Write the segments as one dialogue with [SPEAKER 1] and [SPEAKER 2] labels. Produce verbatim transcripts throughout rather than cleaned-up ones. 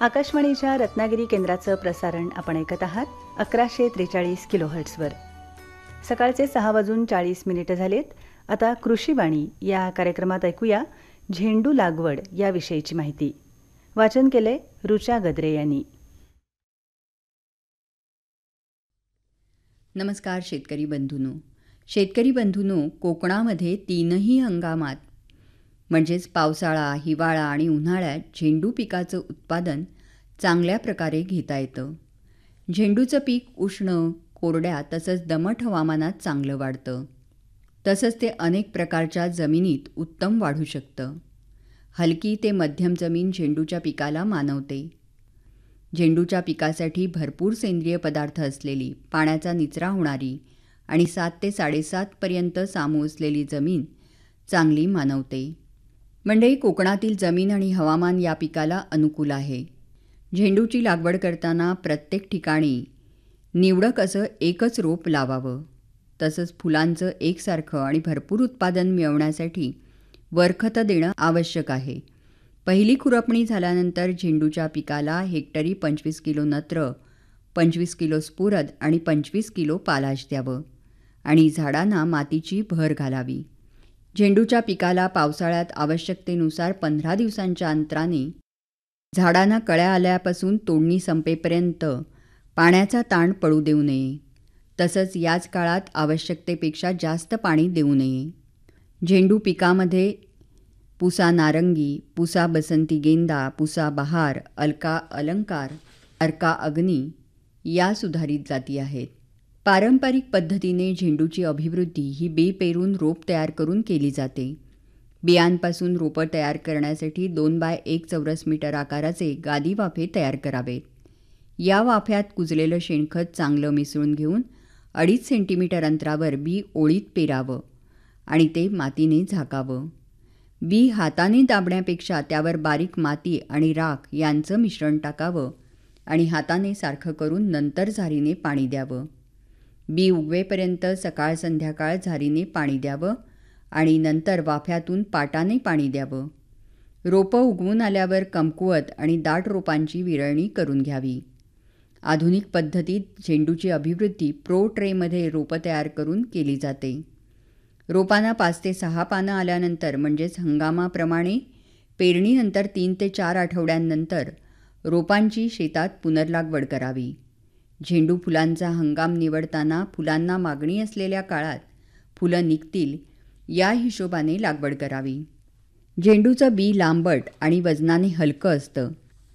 [SPEAKER 1] आकाशवाणीच्या रत्नागिरी केंद्राचं प्रसारण आपण ऐकत आहात अकराशे त्रेचाळीस किलोहर्ट्झवर. सकाळचे सहा वाजून चाळीस मिनिटं झालेत. आता कृषीवाणी या कार्यक्रमात ऐकूया झेंडू लागवड याविषयीची माहिती. वाचन केले रुचा गद्रे यांनी.
[SPEAKER 2] नमस्कार शेतकरी बंधूंनो. शेतकरी बंधूंनो, कोकणामध्ये तीनही हंगामात म्हणजेच पावसाळा, हिवाळा आणि उन्हाळ्यात झेंडू पिकाचं उत्पादन चांगल्या प्रकारे घेता येतं. झेंडूचं पीक उष्ण, कोरड्या तसंच दमट हवामानात चांगलं वाढतं. तसंच ते अनेक प्रकारच्या जमिनीत उत्तम वाढू शकतं. हलकी ते मध्यम जमीन झेंडूच्या पिकाला मानवते. झेंडूच्या पिकासाठी भरपूर सेंद्रिय पदार्थ असलेली, पाण्याचा निचरा होणारी आणि सात ते साडेसातपर्यंत सामू असलेली जमीन चांगली मानवते. म्हणजे कोकणातील जमीन आणि हवामान या पिकाला अनुकूल आहे. झेंडूची लागवड करताना प्रत्येक ठिकाणी निवडक असं एकच रोप लावावं. तसंच फुलांचं एकसारखं आणि भरपूर उत्पादन मिळवण्यासाठी वरखतं देणं आवश्यक आहे. पहिली खुरपणी झाल्यानंतर झेंडूच्या पिकाला हेक्टरी पंचवीस किलो नत्र, पंचवीस किलो स्फुरद आणि पंचवीस किलो पालाश द्यावं आणि झाडांना मातीची भर घालावी. झेंडूच्या पिकाला पावसाळ्यात आवश्यकतेनुसार पंधरा दिवसांच्या अंतराने झाडांना कळ्या आल्यापासून तोडणी संपेपर्यंत पाण्याचा ताण पडू देऊ नये. तसंच याच काळात आवश्यकतेपेक्षा जास्त पाणी देऊ नये. झेंडू पिकामध्ये पुसा नारंगी, पुसा बसंती गेंदा, पुसा बहार, अलका अलंकार, अर्का अग्नी या सुधारित जाती आहेत. पारंपरिक पद्धतीने झेंडूची अभिवृद्धी ही बी पेरून रोप तयार करून केली जाते. बियांपासून रोपं तयार करण्यासाठी दोन बाय एक चौरस मीटर आकाराचे गादी वाफे तयार करावेत. या वाफ्यात कुजलेलं शेणखत चांगलं मिसळून घेऊन अडीच सेंटीमीटर अंतरावर बी ओळीत पेरावं आणि ते मातीने झाकावं. बी हाताने दाबण्यापेक्षा त्यावर बारीक माती आणि राख यांचं मिश्रण टाकावं आणि हाताने सारखं करून नंतर झारीने पाणी द्यावं. बी उगवेपर्यंत सकाळ संध्याकाळ झारीने पाणी द्यावं आणि नंतर वाफ्यातून पाटाने पाणी द्यावं. रोपं उगवून आल्यावर कमकुवत आणि दाट रोपांची विरळणी करून घ्यावी. आधुनिक पद्धतीत झेंडूची अभिवृद्धी प्रो ट्रेमध्ये रोपं तयार करून केली जाते. रोपांना पाच ते सहा पानं आल्यानंतर म्हणजेच हंगामाप्रमाणे पेरणीनंतर तीन ते चार आठवड्यांनंतर रोपांची शेतात पुनर्लागवड करावी. झेंडू फुलांचा हंगाम निवडताना फुलांना मागणी असलेल्या काळात फुलं निघतील या हिशोबाने लागवड करावी. झेंडूचं बी लांबट आणि वजनाने हलकं असतं.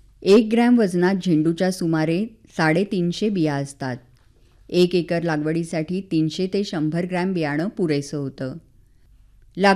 [SPEAKER 2] एक ग्रॅम वजनात झेंडूच्या सुमारे साडेतीनशे बिया असतात. एक एकर लागवडीसाठी तीनशे ते शंभर ग्रॅम बियाणं पुरेसं होतं.